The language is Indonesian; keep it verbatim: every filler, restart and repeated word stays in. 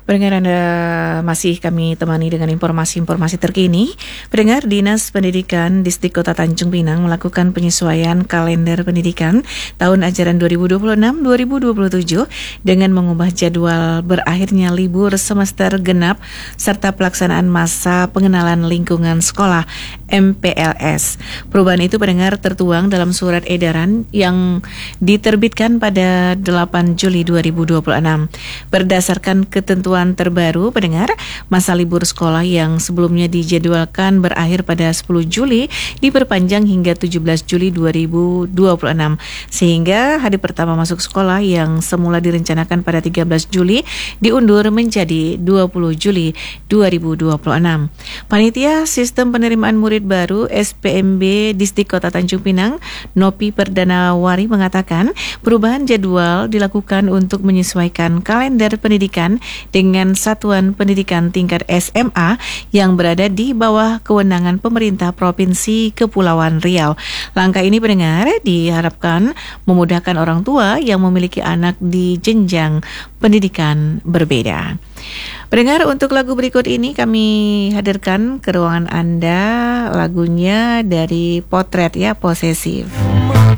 Pendengar, Anda masih kami temani dengan informasi-informasi terkini. Pendengar, Dinas Pendidikan Distrik Kota Tanjung Pinang melakukan penyesuaian kalender pendidikan tahun ajaran dua ribu dua puluh enam dua ribu dua puluh tujuh dengan mengubah jadwal berakhirnya libur semester genap serta pelaksanaan masa pengenalan lingkungan sekolah M P L S. Perubahan itu, pendengar, tertuang dalam surat edaran yang diterbitkan pada delapan Juli dua ribu dua puluh enam. Berdasarkan ketentuan terbaru, pendengar, masa libur sekolah yang sebelumnya dijadwalkan berakhir pada sepuluh Juli diperpanjang hingga tujuh belas Juli dua ribu dua puluh enam, sehingga hari pertama masuk sekolah yang semula direncanakan pada tiga belas Juli diundur menjadi dua puluh Juli dua ribu dua puluh enam. Panitia Sistem Penerimaan Murid Baru S P M B Distrik Kota Tanjung Pinang, Nopi Perdanawari, mengatakan perubahan jadwal dilakukan untuk menyesuaikan kalender pendidikan dengan satuan pendidikan tingkat S M A yang berada di bawah kewenangan pemerintah Provinsi Kepulauan Riau. Langkah ini, pendengar, diharapkan memudahkan orang tua yang memiliki anak di jenjang pendidikan berbeda. Pendengar, untuk lagu berikut ini kami hadirkan ke ruangan Anda lagunya dari Potret, ya, Posesif.